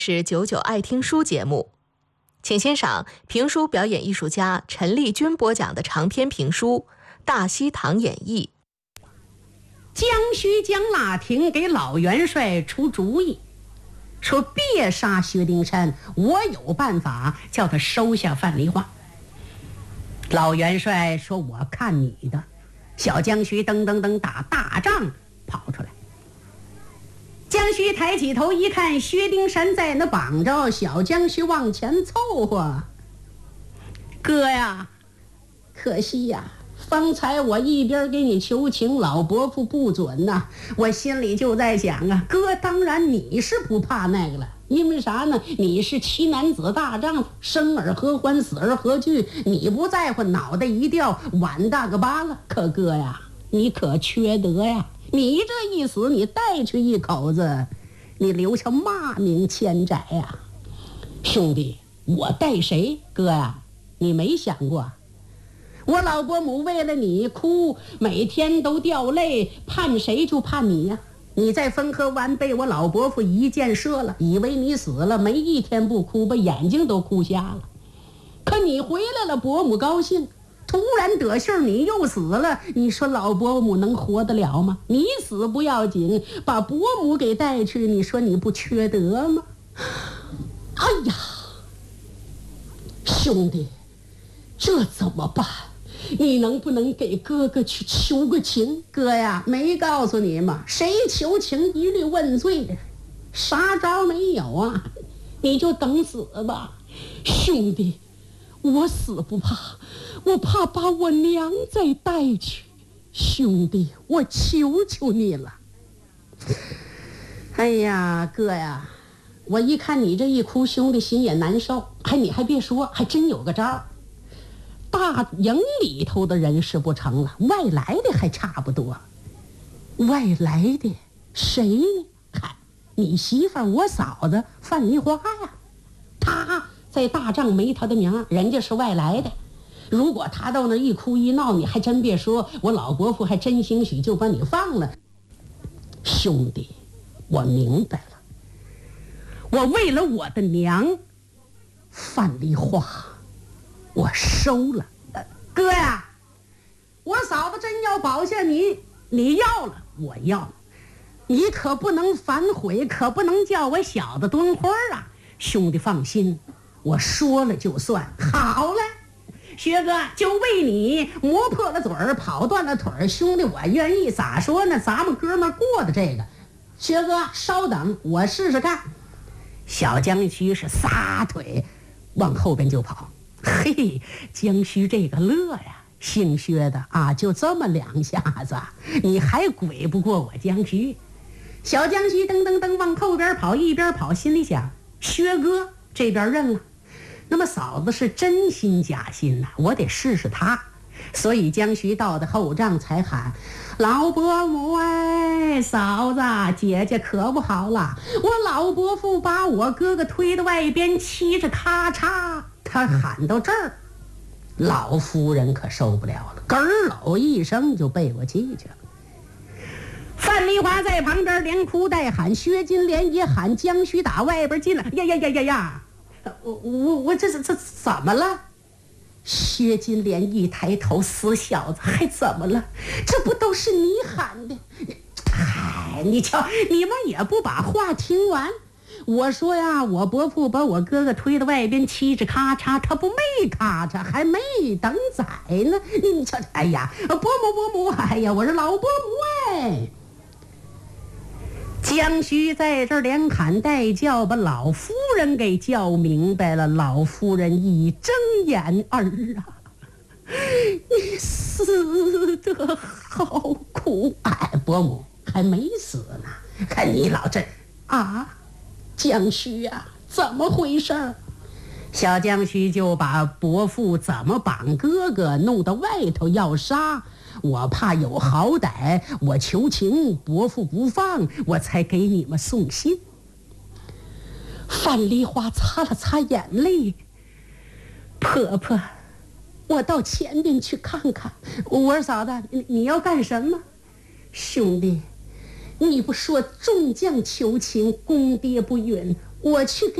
是99爱听书节目，请欣赏评书表演艺术家陈丽君播讲的长篇评书《大西堂演义》。 江须江腊亭给老元帅出主意，说别杀薛丁山，我有办法叫他收下范蠡花。老元帅说我看你的。小江须噔噔噔打大仗跑出来，江须抬起头一看，薛丁山在那绑着，小江须往前凑合。哥呀，可惜呀，方才我一边给你求情，老伯父不准呐，我心里就在想啊，哥当然你是不怕那个了，因为啥呢？你是七男子大丈夫，生而何欢，死而何惧？你不在乎，脑袋一掉，碗大个疤了。可哥呀，你可缺德呀！你这一死，你带去一口子，你留下骂名千载呀！兄弟，我带谁？哥呀，你没想过？我老伯母为了你哭，每天都掉泪，盼谁就盼你呀！你在汾河湾被我老伯父一箭射了，以为你死了，没一天不哭，把眼睛都哭瞎了。可你回来了，伯母高兴，突然得信儿你又死了，你说老伯母能活得了吗？你死不要紧，把伯母给带去，你说你不缺德吗？哎呀，兄弟，这怎么办？你能不能给哥哥去求个情？哥呀，没告诉你吗？谁求情一律问罪的，啥招没有啊？你就等死吧。兄弟，我死不怕，我怕把我娘再带去。兄弟，我求求你了。哎呀，哥呀，我一看你这一哭，兄弟心也难受。你还别说，还真有个招。大营里头的人是不成了，外来的还差不多。外来的谁呢？你媳妇儿我嫂子范蠡花呀，她在大帐没她的名，人家是外来的。如果她到那一哭一闹，你还真别说，我老伯父还真兴许就把你放了。兄弟，我明白了，我为了我的娘范蠡花，我收了。哥呀，我嫂子真要保下你，你要了，我要，你可不能反悔，可不能叫我小子蹲花啊！兄弟放心，我说了就算。好了，薛哥，就为你磨破了嘴儿，跑断了腿儿，兄弟我愿意。咋说呢？咱们哥们过的这个。薛哥稍等，我试试看。小江须是撒腿往后边就跑。嘿，江须这个乐呀，姓薛的啊，就这么两下子，你还鬼不过我江须。小江须噔噔噔往后边跑，一边跑心里想，薛哥这边认了，那么嫂子是真心假心呐，我得试试他。所以江须到的后帐才喊，老伯母哎，嫂子姐姐可不好了，我老伯父把我哥哥推到外边，嘁哧咔嚓。他喊到这儿，老夫人可受不了了，咯喽一声就背过气去了。范蠡花在旁边连哭带喊，薛金莲也喊，江须打外边进来，呀，我这怎么了？薛金莲一抬头，死小子，还怎么了？这不都是你喊的？你瞧，你们也不把话听完。我说呀，我伯父把我哥哥推到外边，嘁哧咔嚓，他不没咔嚓，还没等宰呢。你瞧，哎呀，伯母，哎呀，我是老伯母哎。江须在这儿连喊带叫，把老夫人给叫明白了。老夫人一睁眼，儿啊，你死得好苦！伯母还没死呢，看你老这啊。江须啊，怎么回事？小江须就把伯父怎么绑哥哥弄到外头要杀，我怕有好歹，我求情，伯父不放，我才给你们送信。范蠡花擦了擦眼泪，婆婆，我到前边去看看。我说嫂子，你要干什么？兄弟，你不说众将求情，公爹不允， 我去给